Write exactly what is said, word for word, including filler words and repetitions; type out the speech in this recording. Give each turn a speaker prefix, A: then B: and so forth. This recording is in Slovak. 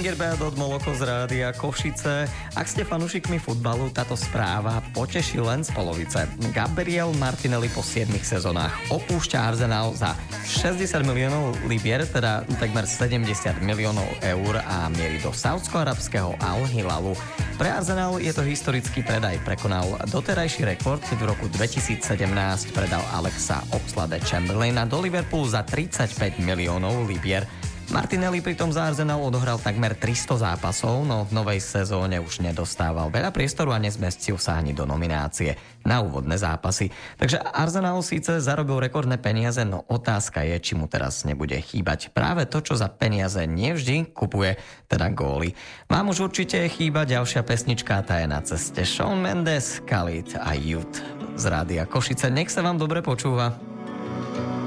A: Girbert od Moloko z Rádia Košice. Ak ste fanúšikmi futbalu, táto správa poteší len z polovice. Gabriel Martinelli po siedmich sezónach opúšťa Arsenal za šesťdesiat miliónov libier, teda takmer sedemdesiat miliónov eur a mierí do saúdsko-arabského Al Hilalu. Pre Arsenal je to historický predaj. Prekonal doterajší rekord, keď v roku dvetisícsedemnásť predal Alexa Oxlade-Chamberlaina do Liverpoolu za tridsaťpäť miliónov libier. Martinelli pritom za Arsenal odohral takmer tristo zápasov, no v novej sezóne už nedostával veľa priestoru a nezmestil sa ani do nominácie na úvodné zápasy. Takže Arsenal síce zarobil rekordné peniaze, no otázka je, či mu teraz nebude chýbať práve to, čo za peniaze nevždy kupuje, teda góly. Vám už určite chýba ďalšia pesnička, tá je na ceste. Shawn Mendes, Khalid a Youth z Rádia Košice. Nech sa vám dobre počúva.